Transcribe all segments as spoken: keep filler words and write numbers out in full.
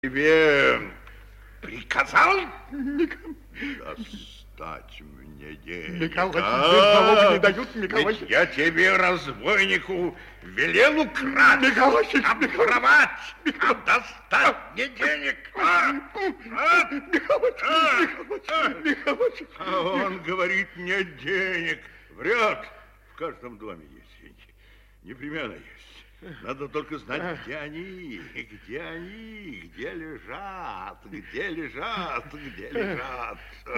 Тебе приказал Михаил, достать мне денег? Михаил а? Васильевич, налог не дают, Михаил Ведь Васильевич. я тебе, разбойнику, велел украсть, Михаил Васильевич, обворовать, а достать мне денег. А? А? Михаил Васильевич, А? Михаил Васильевич. А он говорит, нет денег. Врет. В каждом доме есть деньги. Непременно есть. Надо только знать, где они, где они, где лежат, где лежат, где лежат.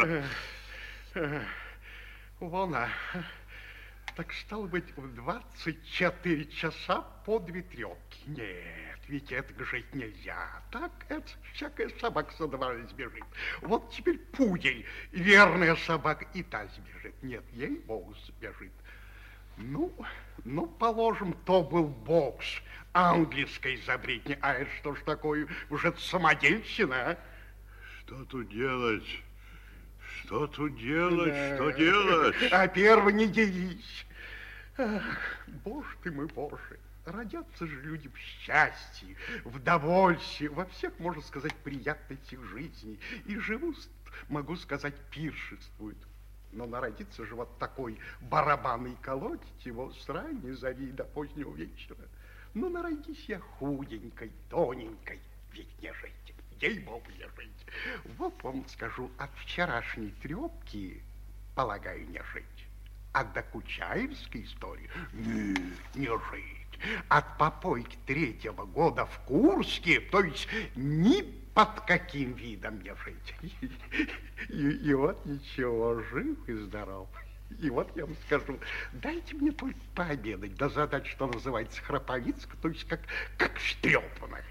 Вон, а. Так стало быть, в двадцать четыре часа по две трёпки. Нет, ведь это жить нельзя. Так это всякая собака со двора сбежит. Вот теперь пудель, верная собака, и та сбежит. Нет, ей-богу, сбежит. Ну, ну, положим, то был бокс английской изобретения. А это что ж такое? Уже самодельщина, а? Что тут делать? Что тут делать? Да. Что делать? А первый не делись. Ах, боже ты мой, боже. Родятся же люди в счастье, в довольстве, во всех, можно сказать, приятностях жизни. И живут, могу сказать, пиршествуют. Но народится же вот такой барабан и колотить его с ранней зари до позднего вечера. Ну, народись я худенькой, тоненькой, ведь не жить, ей-богу, не жить. Вот вам скажу, от вчерашней трёпки, полагаю, не жить. А до Кучаевской истории нет, не жить. От попойки третьего года в Курске, то есть ни под каким видом не жить. И, и вот ничего, жив и здоров. И вот я вам скажу, дайте мне только пообедать, да задать, что называется, храповицка, то есть как, как штрёпанных.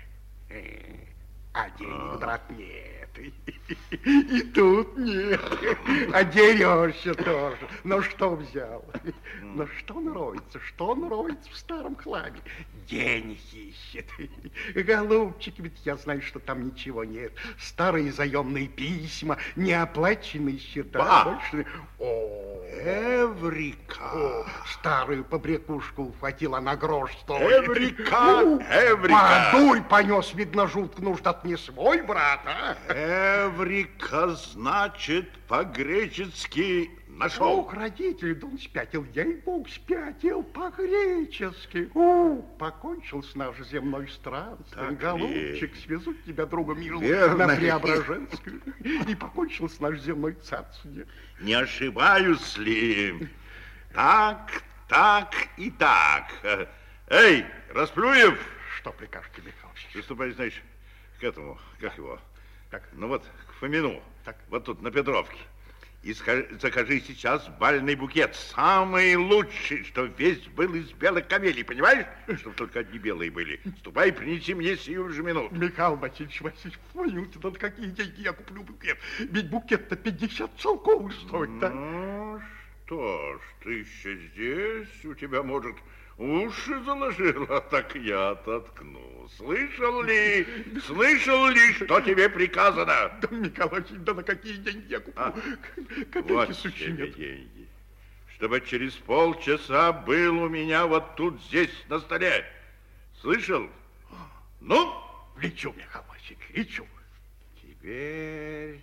А денег, брат, нет. И тут нет. А дерешься тоже. Но что взял? Но что он роется? Что он роется в старом хламе? Денег ищет. Голубчик, ведь я знаю, что там ничего нет. Старые заемные письма, неоплаченные счета. Больше... О, Эврика! О, старую побрякушку ухватила на грош стоит. Эврика! Эврика! Подуй понес, видно, жутко нуждат не свой брат, а? Эврика, значит, по-гречески нашел. Ох, родители, да он спятил, ей-богу, спятил по-гречески. У, покончил с наш земной странствием. Голубчик, свезут тебя, друга милого, Верно. на Преображенскую. И покончил с наш земной царствие. Не ошибаюсь ли? Так, так и так. Эй, Расплюев! Что прикажете, Михайлович? Приступай, знаешь, к этому, как его? Так. Ну вот, к Фомину. Так. Вот тут, на Петровке. И закажи сейчас бальный букет, самый лучший, что весь был из белых камелий, понимаешь? Чтобы только одни белые были. Ступай, принеси мне сию же минуту. Михаил Васильевич, Васильевич, помилуйте, да на какие деньги я куплю букет? Ведь букет-то пятьдесят целковых стоит, да? Ну, что ж, ты еще здесь, у тебя, может, уши заложила, так я тоткну. Слышал ли, слышал ли, что тебе приказано? Да, Михаил Васильевич, да на какие деньги я куплю? А, Копейки вот сущие тебе нет. деньги. Чтобы через полчаса был у меня вот тут, здесь, на столе. Слышал? Ну? Лечу, Михаил Васильевич, лечу. Теперь...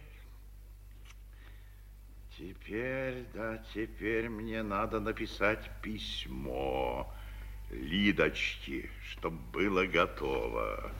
Теперь, да, теперь мне надо написать письмо Лидочке, чтобы было готово.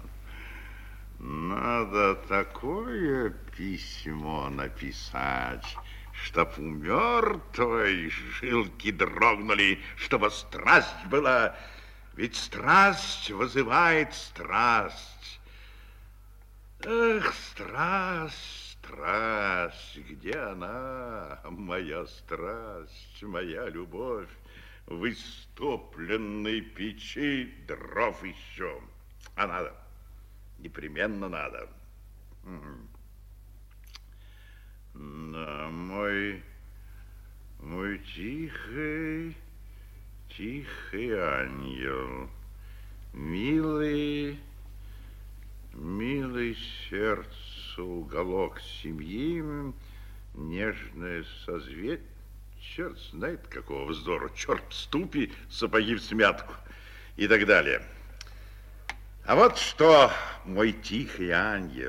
Надо такое письмо написать, чтоб у мертвой жилки дрогнули, чтобы страсть была. Ведь страсть вызывает страсть. Эх, страсть, страсть, где она, моя страсть, моя любовь? В истопленной печи дров еще. А надо, непременно надо. Да, мой, мой тихий, тихий ангел, милый, милый сердцу уголок семьи, нежное созвездие. Черт знает, какого вздора. Черт в ступе, сапоги в смятку и так далее. А вот что, мой тихий ангел.